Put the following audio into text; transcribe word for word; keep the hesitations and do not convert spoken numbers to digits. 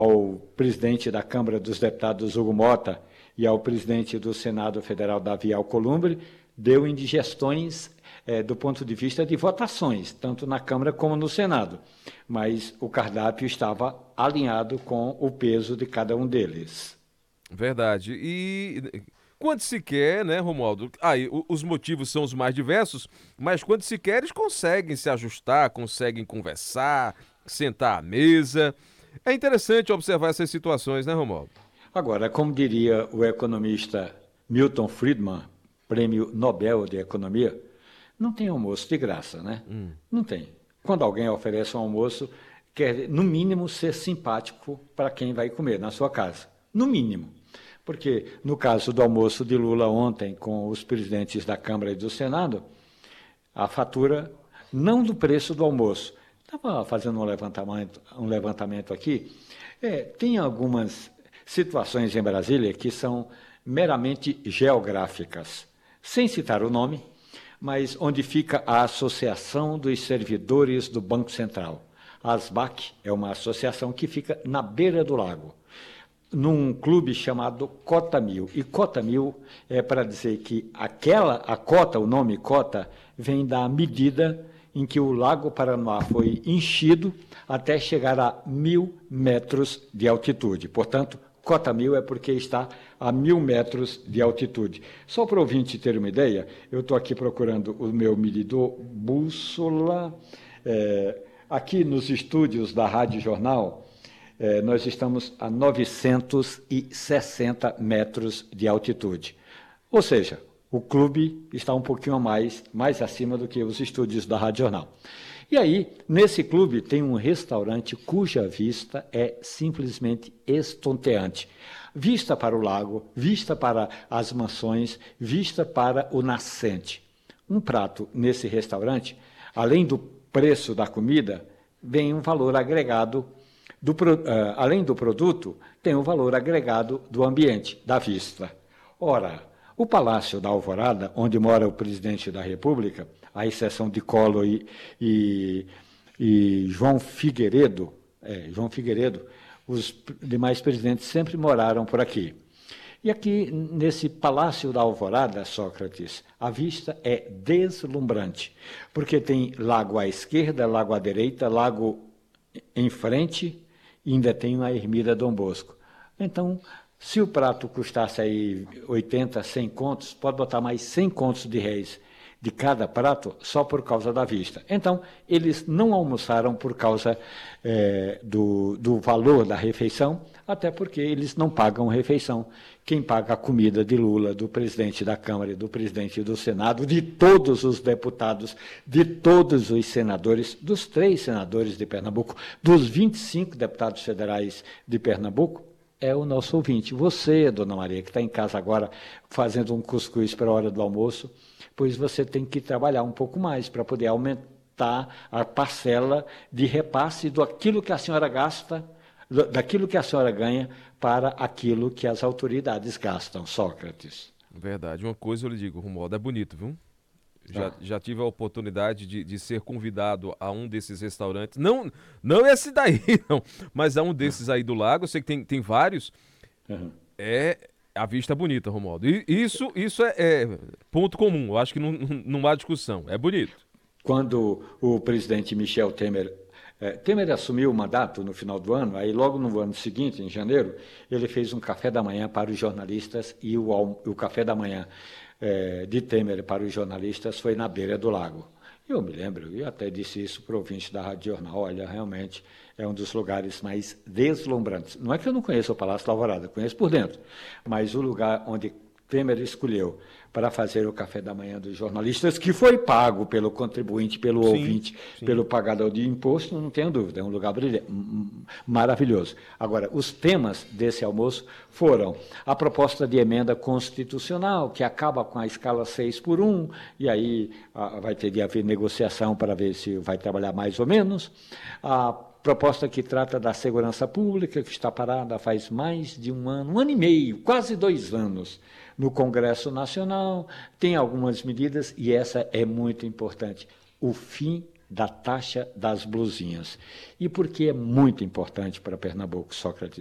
ao presidente da Câmara dos Deputados, Hugo Mota, e ao presidente do Senado Federal, Davi Alcolumbre, deu indigestões é, do ponto de vista de votações, tanto na Câmara como no Senado. Mas o cardápio estava alinhado com o peso de cada um deles. Verdade. E quando se quer, né, Romualdo? Aí ah, os motivos são os mais diversos, mas quando se quer, eles conseguem se ajustar, conseguem conversar, sentar à mesa. É interessante observar essas situações, né, Romualdo? Agora, como diria o economista Milton Friedman, prêmio Nobel de Economia, não tem almoço de graça, né? Hum. Não tem. Quando alguém oferece um almoço, quer, no mínimo, ser simpático para quem vai comer na sua casa. No mínimo. Porque, no caso do almoço de Lula ontem com os presidentes da Câmara e do Senado, a fatura, não do preço do almoço. Estava fazendo um levantamento, um levantamento aqui. É, tem algumas situações em Brasília que são meramente geográficas, sem citar o nome, mas onde fica a Associação dos Servidores do Banco Central. A ASBAC é uma associação que fica na beira do lago, num clube chamado Cota Mil. E Cota Mil é para dizer que aquela, a cota, o nome cota, vem da medida em que o Lago Paranoá foi enchido até chegar a mil metros de altitude. Portanto, Cota Mil é porque está a mil metros de altitude. Só para o ouvinte ter uma ideia, eu estou aqui procurando o meu medidor bússola. É, aqui nos estúdios da Rádio Jornal, é, nós estamos a novecentos e sessenta metros de altitude. Ou seja, o clube está um pouquinho a mais, mais acima do que os estúdios da Rádio Jornal. E aí, nesse clube, tem um restaurante cuja vista é simplesmente estonteante. Vista para o lago, vista para as mansões, vista para o nascente. Um prato nesse restaurante, além do preço da comida, vem um valor agregado, do, uh, além do produto, tem um valor agregado do ambiente, da vista. Ora, o Palácio da Alvorada, onde mora o presidente da República, à exceção de Collor e, e, e João Figueiredo, é, João Figueiredo, os demais presidentes sempre moraram por aqui. E aqui, nesse Palácio da Alvorada, Sócrates, a vista é deslumbrante, porque tem lago à esquerda, lago à direita, lago em frente, e ainda tem a ermida Dom Bosco. Então, se o prato custasse aí oitenta, cem contos, pode botar mais cem contos de réis de cada prato só por causa da vista. Então, eles não almoçaram por causa é, do, do valor da refeição, até porque eles não pagam refeição. Quem paga a comida de Lula, do presidente da Câmara, do presidente do Senado, de todos os deputados, de todos os senadores, dos três senadores de Pernambuco, dos vinte e cinco deputados federais de Pernambuco, é o nosso ouvinte. Você, dona Maria, que está em casa agora fazendo um cuscuz para a hora do almoço, pois você tem que trabalhar um pouco mais para poder aumentar a parcela de repasse do aquilo que a senhora gasta, daquilo que a senhora ganha para aquilo que as autoridades gastam, Sócrates. Verdade. Uma coisa eu lhe digo, Romualdo, é bonito, viu? Já, ah. já tive a oportunidade de, de ser convidado a um desses restaurantes, não, não esse daí, não, mas a um desses aí do lago, eu sei que tem, tem vários, uhum. É a vista bonita, Romualdo. E isso, isso é, é ponto comum, eu acho que não, não há discussão, é bonito. Quando o presidente Michel Temer, é, Temer assumiu o mandato no final do ano, aí logo no ano seguinte, em janeiro, ele fez um café da manhã para os jornalistas e o, o café da manhã É, de Temer para os jornalistas foi na beira do lago. Eu me lembro, e até disse isso para o ouvinte da Rádio Jornal, olha, realmente é um dos lugares mais deslumbrantes. Não é que eu não conheço o Palácio da Alvorada, conheço por dentro, mas o lugar onde Temer escolheu para fazer o café da manhã dos jornalistas, que foi pago pelo contribuinte, pelo sim, ouvinte, sim. pelo pagador de imposto, não tenho dúvida, é um lugar brilhante, maravilhoso. Agora, os temas desse almoço foram a proposta de emenda constitucional, que acaba com a escala seis por um, e aí a, vai ter de haver negociação para ver se vai trabalhar mais ou menos, a proposta que trata da segurança pública, que está parada faz mais de um ano, um ano e meio, quase dois anos, no Congresso Nacional, tem algumas medidas, e essa é muito importante, o fim da taxa das blusinhas. E por que é muito importante para Pernambuco, Sócrates?